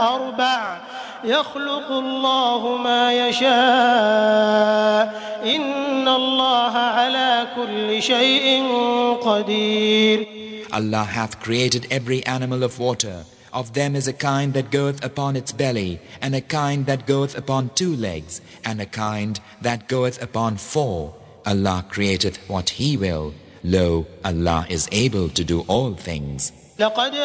أربع يخلق الله ما يشاء إن الله على كل شيء قدير. Allah hath created every animal of water. Of them is a kind that goeth upon its belly, and a kind that goeth upon 2 legs, and a kind that goeth upon 4. Allah createth what He will. Lo, Allah is able to do all things.